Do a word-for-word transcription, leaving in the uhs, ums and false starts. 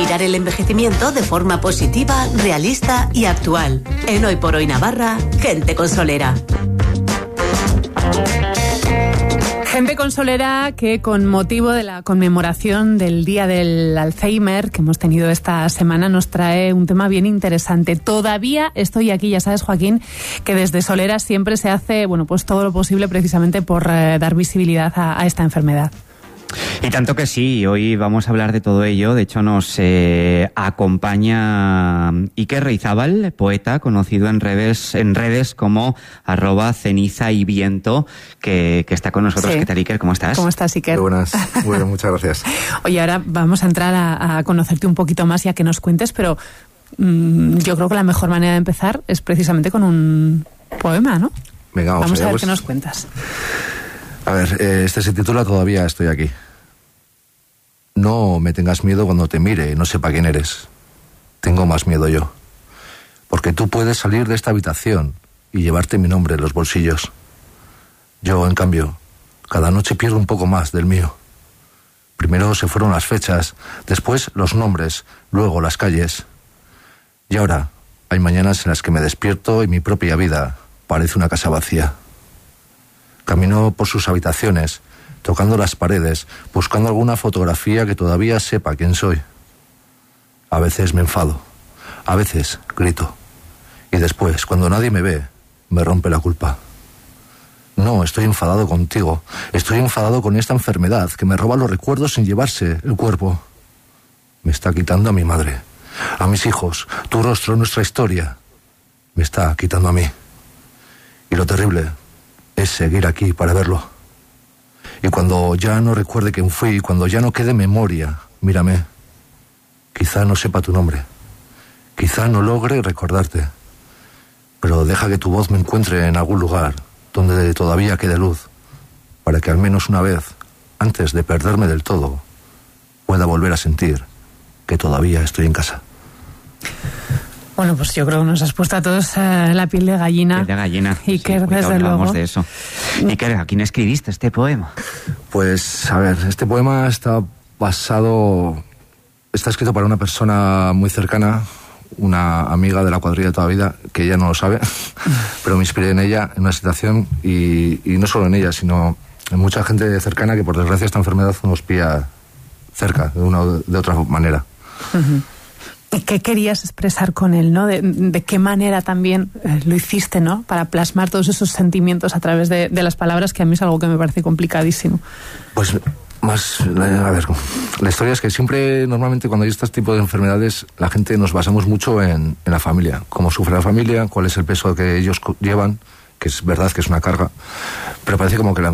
mirar el envejecimiento de forma positiva, realista y actual. En Hoy por Hoy Navarra, gente consolera. Gente consolera que, con motivo de la conmemoración del Día del Alzheimer que hemos tenido esta semana, nos trae un tema bien interesante. Todavía estoy aquí, ya sabes, Joaquín, que desde Solera siempre se hace, bueno, pues todo lo posible precisamente por eh, dar visibilidad a, a esta enfermedad. Y tanto que sí, hoy vamos a hablar de todo ello. De hecho, nos eh, acompaña Iker Reizábal, poeta conocido en redes, en redes como arroba ceniza y viento, que, que está con nosotros. Sí. ¿Qué tal, Iker? ¿Cómo estás? ¿Cómo estás, Iker? Muy buenas, muy bien, muchas gracias. Oye, ahora vamos a entrar a, a conocerte un poquito más y a que nos cuentes, pero mmm, yo creo que la mejor manera de empezar es precisamente con un poema, ¿no? Venga, vamos, vamos a ver pues... qué nos cuentas. A ver, eh, este se titula Todavía estoy aquí. No me tengas miedo cuando te mire y no sepa quién eres. Tengo más miedo yo. Porque tú puedes salir de esta habitación y llevarte mi nombre en los bolsillos. Yo, en cambio, cada noche pierdo un poco más del mío. Primero se fueron las fechas, después los nombres, luego las calles. Y ahora hay mañanas en las que me despierto y mi propia vida parece una casa vacía. Camino por sus habitaciones, tocando las paredes, buscando alguna fotografía que todavía sepa quién soy. A veces me enfado, a veces grito. Y después, cuando nadie me ve, me rompe la culpa. No, estoy enfadado contigo. Estoy enfadado con esta enfermedad que me roba los recuerdos sin llevarse el cuerpo. Me está quitando a mi madre, a mis hijos, tu rostro, nuestra historia. Me está quitando a mí. Y lo terrible es seguir aquí para verlo. Y cuando ya no recuerde quién fui, cuando ya no quede memoria, mírame. Quizá no sepa tu nombre, quizá no logre recordarte, pero deja que tu voz me encuentre en algún lugar donde todavía quede luz, para que al menos una vez, antes de perderme del todo, pueda volver a sentir que todavía estoy en casa. Bueno, pues yo creo que nos has puesto a todos uh, la piel de gallina. Piel de gallina. Iker, sí, desde luego. de eso. Iker, ¿a quién escribiste este poema? Pues, a ver, este poema está basado... Está escrito para una persona muy cercana, una amiga de la cuadrilla de toda la vida, que ella no lo sabe, pero me inspiré en ella, en una situación, y, y no solo en ella, sino en mucha gente cercana que, por desgracia, esta enfermedad nos pilla cerca, de una o de otra manera. Uh-huh. ¿Y qué querías expresar con él, no? De, de qué manera también eh, lo hiciste, ¿no? Para plasmar todos esos sentimientos a través de, de las palabras, que a mí es algo que me parece complicadísimo. Pues más, a ver, la historia es que siempre, normalmente cuando hay este tipo de enfermedades, la gente nos basamos mucho en, en la familia. Cómo sufre la familia, cuál es el peso que ellos llevan, que es verdad que es una carga, pero parece como que la